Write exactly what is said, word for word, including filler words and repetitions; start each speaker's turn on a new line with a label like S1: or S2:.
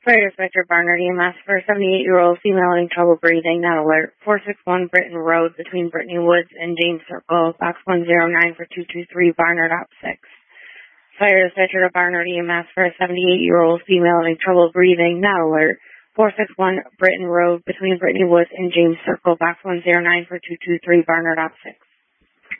S1: Fire Dispatcher Barnard E M S for a seventy-eight-year-old female having trouble breathing, not alert. four sixty-one Britton Road between Brittany Woods and James Circle, box one zero nine for two two three Barnard Op six. Fire Dispatcher to Barnard E M S for a seventy-eight-year-old female having trouble breathing, not alert. four sixty-one Britton Road between Brittany Woods and James Circle, box one zero nine for two two three Barnard Op six.